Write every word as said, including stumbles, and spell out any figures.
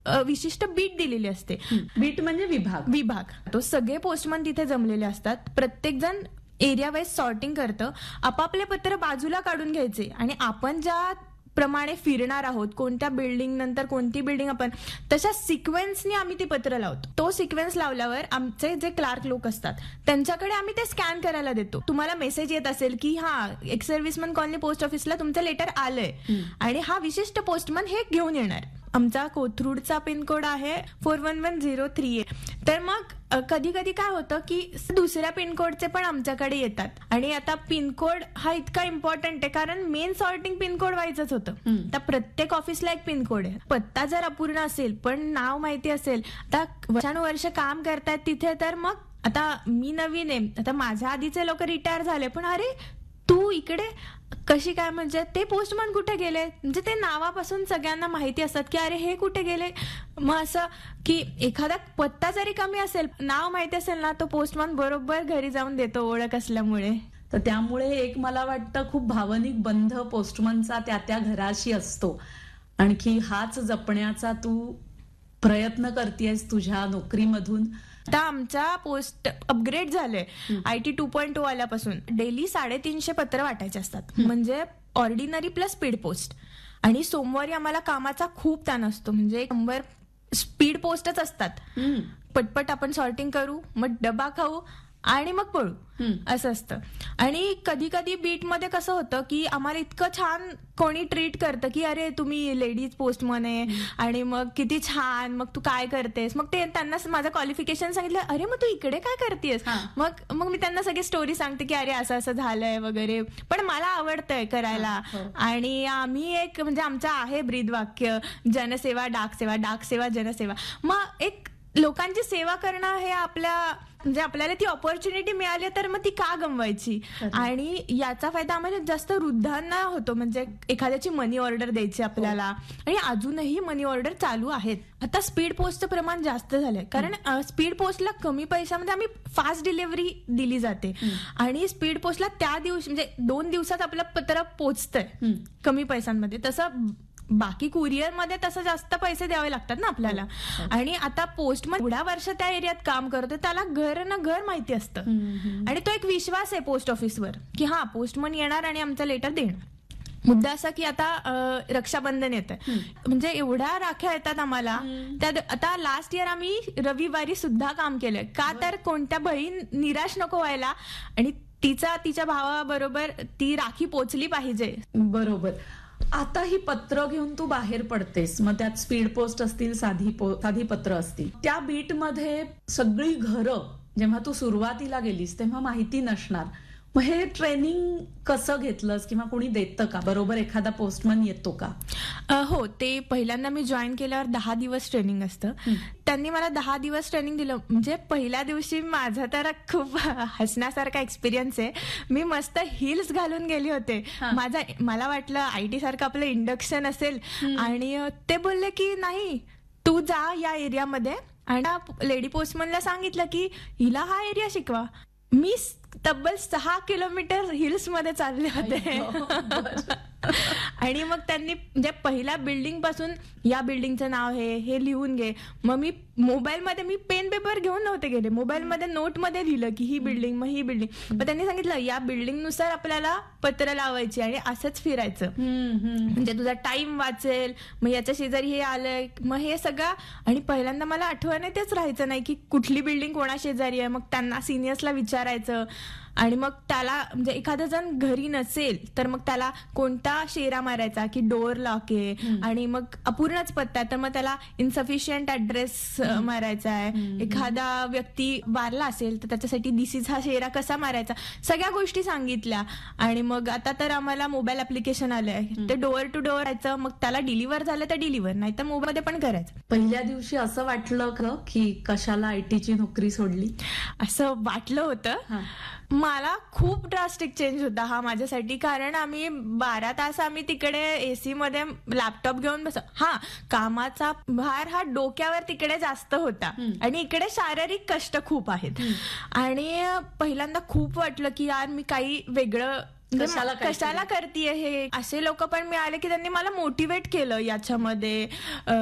अ, विशिष्ट बीट दिलेली असते. बीट म्हणजे विभाग. विभाग तो सगळे पोस्टमन तिथे जमलेले असतात. प्रत्येक जण एरिया वाईज सॉर्टिंग करतं. आपापले पत्र बाजूला काढून घ्यायचे आणि आपण ज्या प्रमाणे फिरणार आहोत, कोणत्या बिल्डिंग नंतर कोणती बिल्डिंग, आपण तशा सिक्वेन्सनी आम्ही ती पत्र लावतो. तो सिक्वेन्स लावल्यावर आमचे जे क्लार्क लोक असतात त्यांच्याकडे आम्ही ते स्कॅन करायला देतो. तुम्हाला मेसेज येत असेल की हा एक्स सर्व्हिसमन कॉलनी पोस्ट ऑफिसला तुमचं लेटर आलंय आणि हा विशिष्ट पोस्टमन हे घेऊन येणार. आमचा कोथरूडचा पिनकोड आहे four one one zero three eight. तर मग कधी कधी काय होतं की दुसऱ्या पिनकोडचे पण आमच्याकडे येतात. आणि आता पिनकोड हा इतका इम्पॉर्टंट आहे कारण मेन सॉर्टिंग पिनकोड व्हायचंच होतं. तर प्रत्येक ऑफिसला एक पिनकोड आहे. पत्ता जर अपूर्ण असेल पण नाव माहिती असेल, आता वर्षानुवर्ष काम करतायत तिथे, तर मग आता मी नवीन आहे, आता माझ्या आधीचे लोक रिटायर झाले, पण अरे तू इकडे कशी काय, म्हणजे ते पोस्टमन कुठे गेले, म्हणजे ते नावापासून सगळ्यांना माहिती असतात की अरे हे कुठे गेले. मग असं की एखादा पत्ता जरी कमी असेल, नाव माहिती असेल ना, तो पोस्टमन बरोबर घरी जाऊन देतो ओळख असल्यामुळे. तर त्यामुळे एक मला वाटतं खूप भावनिक बंध पोस्टमनचा त्या त्या घराशी असतो. आणखी हाच जपण्याचा तू प्रयत्न करतेस तुझ्या नोकरीमधून. आता आमच्या पोस्ट अपग्रेड झाले आयटी टू पॉइंट टू आल्यापासून. डेली साडेतीनशे पत्र वाटायचे असतात, म्हणजे ऑर्डिनरी प्लस स्पीड पोस्ट. आणि सोमवारी आम्हाला कामाचा खूप ताण असतो, म्हणजे शंभर स्पीड पोस्टच असतात. पटपट आपण सॉर्टिंग करू, मग डबा खाऊ आणि मग पळू, असं असतं. आणि कधी कधी बीट मध्ये कसं होतं की आम्हाला इतकं छान कोणी ट्रीट करतं की अरे तुम्ही लेडीज पोस्टमन आहे आणि मग किती छान, मग तू काय करतेस. मग ते त्यांना माझं क्वालिफिकेशन सांगितलं, अरे मग तू इकडे काय करतेस. मग मग मी त्यांना सगळी स्टोरी सांगते की अरे असं असं झालंय वगैरे, पण मला आवडतंय करायला. आणि आम्ही एक म्हणजे आमचं आहे ब्रीदवाक्य, जनसेवा डाकसेवा, डाकसेवा जनसेवा. मग एक लोकांची सेवा करणं हे आपल्या म्हणजे आपल्याला ती ऑपॉर्च्युनिटी मिळाली तर मग ती का गमवायची. आणि याचा फायदा आम्हाला जास्त वृद्धांना होतो, म्हणजे एखाद्याची मनी ऑर्डर द्यायची आपल्याला. आणि अजूनही मनी ऑर्डर चालू आहेत. आता स्पीड पोस्टचं प्रमाण जास्त झालंय कारण स्पीड पोस्टला कमी पैशामध्ये आम्ही फास्ट डिलिव्हरी दिली जाते. आणि स्पीड पोस्टला त्या दिवशी म्हणजे दोन दिवसात आपलं पत्र पोचतंय कमी पैशांमध्ये. तसं बाकी कुरिअर मध्ये तसं जास्त पैसे द्यावे लागतात ना आपल्याला. आणि आता पोस्टमन एवढ्या वर्ष त्या एरियात काम करतो, त्याला घर ना घर माहिती असतं. आणि तो एक विश्वास आहे पोस्ट ऑफिसवर की हा पोस्टमन येणार आणि आमचं लेटर देणार. मुद्दा असा की आता रक्षाबंधन येतं, म्हणजे एवढ्या राख्या येतात आम्हाला. त्यात आता लास्ट इयर आम्ही रविवारी सुद्धा काम केलंय, का तर कोणत्या बहीण निराश नको व्हायला आणि तिचा तिच्या भावाबरोबर ती राखी पोचली पाहिजे. बरोबर. आता ही पत्र घेऊन तू बाहेर पडतेस, मग त्यात स्पीड पोस्ट असतील, साधी साधी पत्र असतील. त्या बीट मध्ये सगळी घरं जेव्हा तू सुरुवातीला गेलीस तेव्हा माहिती नसणार. मग हे ट्रेनिंग कसं घेतलंस किंवा कोणी देतं का, बरोबर एखादा पोस्टमन येतो का? हो, ते पहिल्यांदा मी जॉईन केल्यावर दहा दिवस ट्रेनिंग असतं. त्यांनी मला दहा दिवस ट्रेनिंग दिलं. म्हणजे पहिल्या दिवशी माझा तर खूप हसण्यासारखा एक्सपिरियन्स आहे. मी मस्त हिल्स घालून गेले होते. माझा मला वाटलं आयटी सारखं आपलं इंडक्शन असेल आणि ते बोलले की नाही तू जा या एरियामध्ये. आणि लेडी पोस्टमनला सांगितलं की हिला हा एरिया शिकवा. मी तब्बल सहा किलोमीटर हिल्स मध्ये चालले होते. आणि मग त्यांनी म्हणजे पहिल्या बिल्डिंग पासून या बिल्डिंगचं नाव हे हे लिहून घे. मग मी मोबाईलमध्ये मी पेन पेपर घेऊन नव्हते गेले, मोबाईलमध्ये नोटमध्ये लिहिलं की ही बिल्डिंग मग ही बिल्डिंग. मग त्यांनी सांगितलं या बिल्डिंग नुसार आपल्याला पत्र लावायची आणि असंच फिरायचं, म्हणजे तुझा टाइम वाचेल. मग याच्या शेजारी हे आलंय, मग हे सगळं. आणि पहिल्यांदा मला आठवण तेच राहायचं नाही की कुठली बिल्डिंग कोणा शेजारी आहे. मग त्यांना सिनियर्सला विचारायचं. आणि मग त्याला म्हणजे एखादा जण घरी नसेल तर मग त्याला कोणता शेरा मारायचा की डोअर लॉक आहे आणि मग अपूर्णच पत्ता आहे तर मग त्याला इनसफिशियंट ऍड्रेस मारायचा आहे. एखादा व्यक्ती वारला असेल तर त्याच्यासाठी दिसीज हा शेरा कसा मारायचा, सगळ्या गोष्टी सांगितल्या. आणि मग आता तर आम्हाला मोबाईल ऍप्लिकेशन आलंय, ते डोअर टू डोअर यायचं. मग त्याला डिलिव्हर झालं तर डिलिव्हर, नाही तर मोबाईल मध्ये पण करायचं. पहिल्या दिवशी असं वाटलं का की कशाला आयटीची नोकरी सोडली? असं वाटलं होतं. मला खूप ड्रास्टिक चेंज होता हा माझ्यासाठी, कारण आम्ही बारा तास आम्ही तिकडे एसी मध्ये लॅपटॉप घेऊन बस. हा, कामाचा भार हा डोक्यावर तिकडे जास्त होता आणि इकडे शारीरिक कष्ट खूप आहेत. आणि पहिल्यांदा खूप वाटलं की यार मी काही वेगळं कशाला कशाला करतीये हे. असे लोक पण मिळाले की त्यांनी मला मोटिवेट केलं याच्यामध्ये.